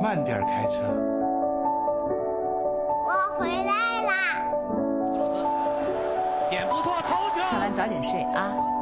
慢点开车。 我回来啦！ 点不错，头球。 看完早点睡啊。